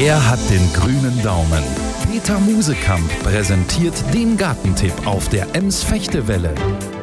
Er hat den grünen Daumen. Peter Musekamp präsentiert den Gartentipp auf der Ems-Fechtewelle.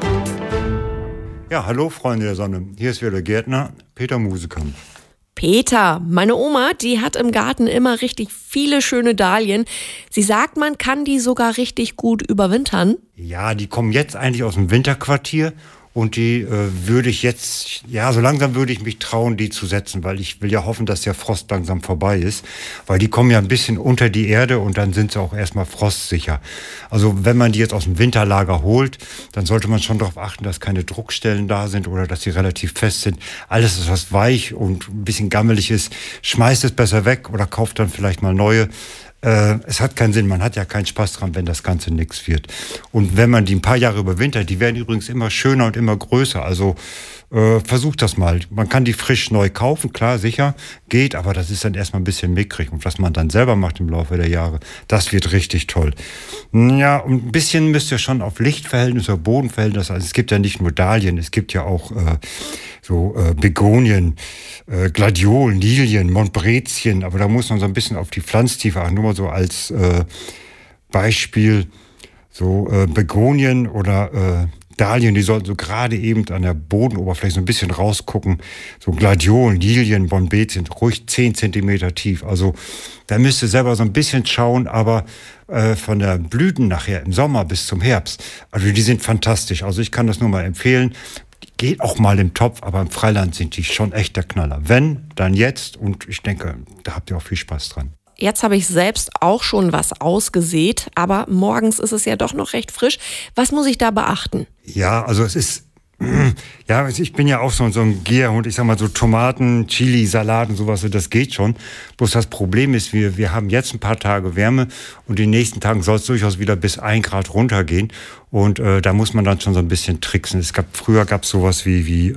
Ja, hallo Freunde der Sonne. Hier ist wieder der Gärtner Peter Musekamp. Peter, meine Oma, die hat im Garten immer richtig viele schöne Dahlien. Sie sagt, man kann die sogar richtig gut überwintern. Ja, die kommen jetzt eigentlich aus dem Winterquartier und die würde ich jetzt, ja, so langsam würde ich mich trauen, die zu setzen, weil ich will ja hoffen, dass der Frost langsam vorbei ist, weil die kommen ja ein bisschen unter die Erde und dann sind sie auch erstmal frostsicher. Also wenn man die jetzt aus dem Winterlager holt, dann sollte man schon darauf achten, dass keine Druckstellen da sind oder dass sie relativ fest sind. Alles, was weich und ein bisschen gammelig ist, schmeißt es besser weg oder kauft dann vielleicht mal neue. Es hat keinen Sinn, man hat ja keinen Spaß dran, wenn das Ganze nichts wird. Und wenn man die ein paar Jahre überwintert, die werden übrigens immer schöner und immer größer, also versucht das mal. Man kann die frisch neu kaufen, klar, sicher, geht, aber das ist dann erstmal ein bisschen mickrig. Und was man dann selber macht im Laufe der Jahre, das wird richtig toll. Ja, und ein bisschen müsst ihr schon auf Lichtverhältnisse, Bodenverhältnisse, also es gibt ja nicht nur Dahlien, es gibt ja auch Begonien, Gladiolen, Lilien, Montbrezien, aber da muss man so ein bisschen auf die Pflanztiefe achten. Nur mal so als Beispiel, Begonien oder Dahlien, die sollten so gerade eben an der Bodenoberfläche so ein bisschen rausgucken. So Gladiolen, Lilien, Montbrezien, ruhig 10 Zentimeter tief. Also da müsst ihr selber so ein bisschen schauen, aber von der Blüten nachher im Sommer bis zum Herbst, also die sind fantastisch. Also ich kann das nur mal empfehlen. Geht auch mal im Topf, aber im Freiland sind die schon echt der Knaller. Wenn, dann jetzt. Und ich denke, da habt ihr auch viel Spaß dran. Jetzt habe ich selbst auch schon was ausgesät, aber morgens ist es ja doch noch recht frisch. Was muss ich da beachten? Ja, also es ist, ja, ich bin ja auch so ein Gierhund. Ich sag mal so Tomaten, Chili, Salat und sowas, das geht schon. Bloß das Problem ist, wir haben jetzt ein paar Tage Wärme und in den nächsten Tagen soll es durchaus wieder bis 1 Grad runtergehen. Und da muss man dann schon so ein bisschen tricksen. Früher gab es sowas wie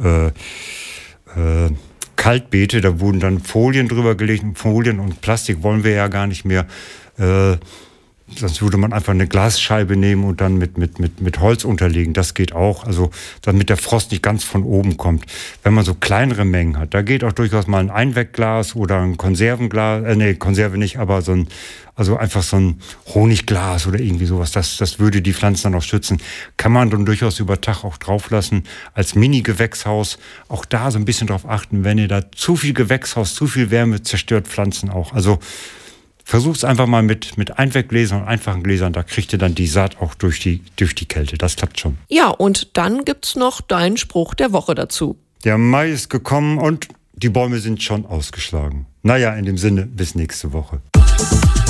Kaltbeete, da wurden dann Folien drüber gelegt. Folien und Plastik wollen wir ja gar nicht mehr. Sonst würde man einfach eine Glasscheibe nehmen und dann mit Holz unterlegen. Das geht auch, also damit der Frost nicht ganz von oben kommt. Wenn man so kleinere Mengen hat, da geht auch durchaus mal ein Einwegglas oder ein Konservenglas, Konserve nicht, aber einfach so ein Honigglas oder irgendwie sowas. Das würde die Pflanzen dann auch schützen. Kann man dann durchaus über Tag auch drauf lassen. Als Mini-Gewächshaus auch da so ein bisschen drauf achten, wenn ihr da zu viel Gewächshaus, zu viel Wärme, zerstört Pflanzen auch. Also versucht's einfach mal mit Einweggläsern und einfachen Gläsern, da kriegt ihr dann die Saat auch durch die Kälte. Das klappt schon. Ja, und dann gibt's noch deinen Spruch der Woche dazu. Der Mai ist gekommen und die Bäume sind schon ausgeschlagen. Naja, in dem Sinne, bis nächste Woche.